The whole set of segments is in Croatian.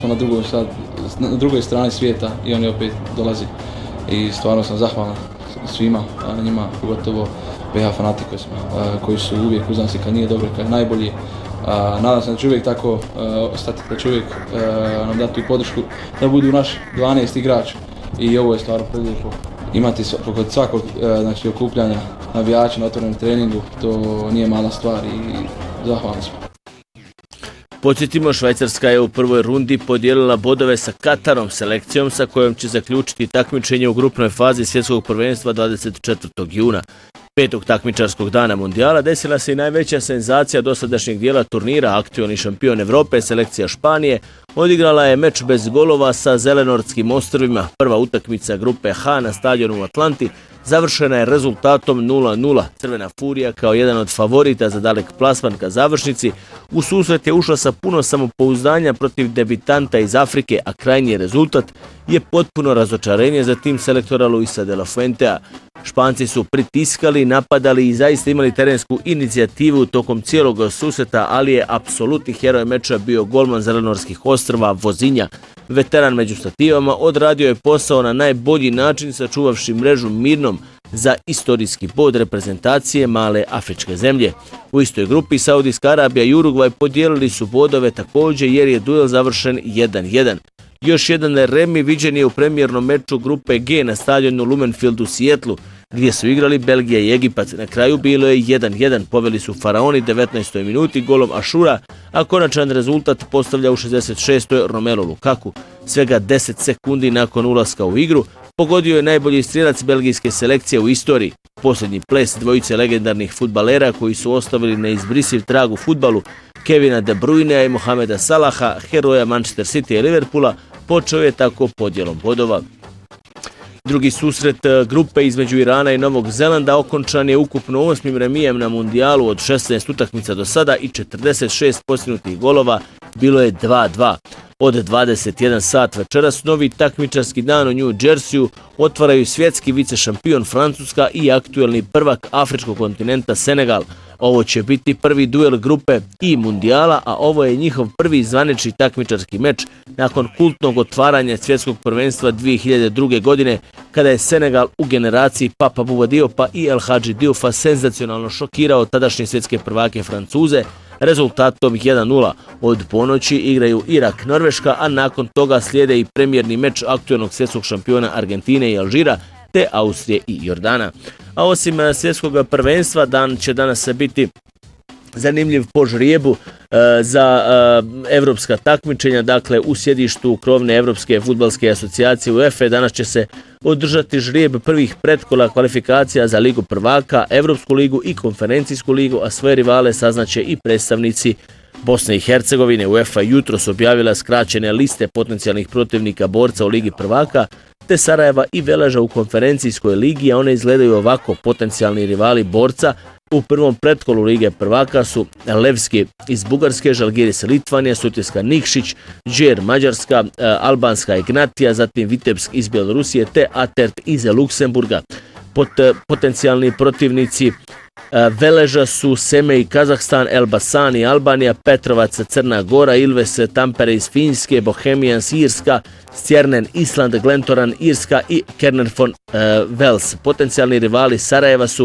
na drugoj strani svijeta i oni opet dolazi. I stvarno sam zahvalan svima, njima, pogotovo BH Fanaticosima, koji su uvijek uz nas i kad nije dobro, kad je najbolji. Nadam se da će uvijek tako ostati, da će uvijek nam dati tu podršku, da budu naš 12 igrač. I ovo je stvarno prilijepo. Imati kod svakog okupljanja navijača na otvorenom treningu, to nije mala stvar i zahvalan smo. Podsjetimo, Švajcarska je u prvoj rundi podijelila bodove sa Katarom, selekcijom sa kojom će zaključiti takmičenje u grupnoj fazi svjetskog prvenstva 24. juna. 5. takmičarskog dana mundijala desila se i najveća senzacija dosadašnjeg dijela turnira. Aktualni šampion Evrope, selekcija Španije, odigrala je meč bez golova sa Zelenorskim ostrvima. Prva utakmica grupe H na stadionu u Atlanti završena je rezultatom 0:0. Crvena furija kao jedan od favorita za dalek plasman ka završnici u susret je ušla sa puno samopouzdanja protiv debitanta iz Afrike, a krajnji rezultat je potpuno razočarenje za tim selektora Luisa de la Fuentea. Španci su pritiskali, napadali i zaista imali terensku inicijativu tokom cijelog susreta, ali je apsolutni heroj meča bio golman Zelenorskih ostrva Vozinja. Veteran među stativama odradio je posao na najbolji način, sačuvavši mrežu mirnom za istorijski bod reprezentacije male afričke zemlje. U istoj grupi Saudijska Arabija i Urugvaj podijelili su bodove također jer je duel završen 1:1. Još jedan remi viđen je u premijernom meču grupe G na stadionu Lumenfield u Sijetlu, gdje su igrali Belgija i Egipat. Na kraju bilo je 1:1, poveli su Faraoni 19. minuti golom Ašura, a konačan rezultat postavlja u 66. Romelu Lukaku. Svega 10 sekundi nakon ulaska u igru pogodio je najbolji strijelac belgijske selekcije u istoriji. Posljednji ples dvojice legendarnih fudbalera koji su ostavili neizbrisiv trag u fudbalu, Kevina De Bruynea i Mohameda Salaha, heroja Manchester City i Liverpoola, počeo je tako podjelom bodova. Drugi susret grupe između Irana i Novog Zelanda okončan je ukupno 8. remijem na mundijalu od 16 utakmica do sada i 46 postignutih golova, bilo je 2:2. Od 21 sat večeras novi takmičarski dan u New Jerseyu otvaraju svjetski vicešampion Francuska i aktuelni prvak afričkog kontinenta Senegal. Ovo će biti prvi duel grupe i mundijala, a ovo je njihov prvi zvanični takmičarski meč nakon kultnog otvaranja svjetskog prvenstva 2002. godine, kada je Senegal u generaciji Papa Bouba Diopa i El Hadji Diofa senzacionalno šokirao tadašnje svjetske prvake Francuze rezultatom 1:0. Od ponoći igraju Irak, Norveška, a nakon toga slijede i premijerni meč aktuelnog svjetskog šampiona Argentine i Alžira, te Austrije i Jordana. A osim svjetskog prvenstva, dan će danas biti zanimljiv po žrijebu za evropska takmičenja, dakle u sjedištu krovne Evropske fudbalske asocijacije UEFA danas će se održati žrijeb prvih pretkola kvalifikacija za Ligu prvaka, Evropsku ligu i Konferencijsku ligu, a svoje rivale saznaće i predstavnici Bosne i Hercegovine. UEFA jutros objavila skraćene liste potencijalnih protivnika borca u Ligi prvaka, te Sarajeva i Veleža u Konferencijskoj ligi, a one izgledaju ovako. Potencijalni rivali borca u prvom pretkolu Lige prvaka su Levski iz Bugarske, Žalgiris Litvanija, Sutjeska Nikšić, Džer Mađarska, Albanska Ignatija, zatim Vitebsk iz Bjelorusije te Atert iz Luksemburga. Potencijalni protivnici Veleža su Semej Kazahstan, Elbasan Albanija, Petrovac Crna Gora, Ilves Tampere iz Finjske, Bohemians Irska, Stjernen Island, Glentoran Irska i Kernerfon Vels. Potencijalni rivali Sarajeva su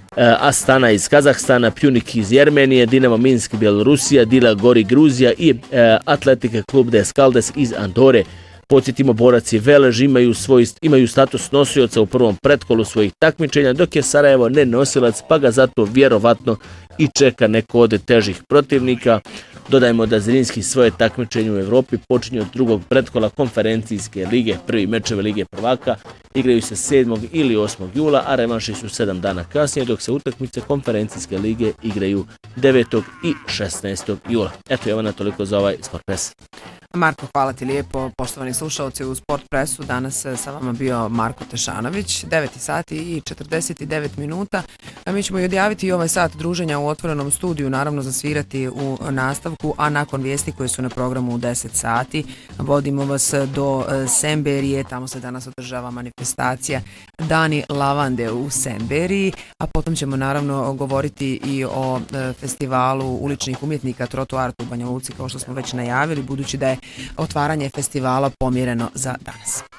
Astana iz Kazahstana, Pjunik iz Jermenije, Dinamo Minsk Bjelorusija, Dila Gori Gruzija i Atletik Klub de Skaldes iz Andore. Podsjetimo, boraci Velež imaju status nosioca u prvom pretkolu svojih takmičenja, dok je Sarajevo nenosilac, pa ga zato vjerovatno i čeka neko od težih protivnika. Dodajmo da Zrinski svoje takmičenje u Evropi počinje od drugog pretkola Konferencijske lige. Prvi mečeve Lige prvaka igraju se 7. ili 8. jula, a revanši su 7 dana kasnije, dok se utakmice Konferencijske lige igraju 9. i 16. jula. Eto, Jovana, toliko za ovaj Sport Press. Marko, hvala ti lijepo. Poštovani slušalci, u Sport Pressu danas sa vama bio Marko Tešanović. 9 sati i 49 minuta. A mi ćemo i odjaviti i ovaj sat druženja u otvorenom studiju, naravno zasvirati u nastavku, a nakon vijesti koje su na programu u 10 sati vodimo vas do Semberije. Tamo se danas održava manifestacija Dani lavande u Semberiji, a potom ćemo naravno govoriti i o festivalu uličnih umjetnika Trotoart u Banja Luci, kao što smo već najavili, budući da je otvaranje festivala pomjereno za danas.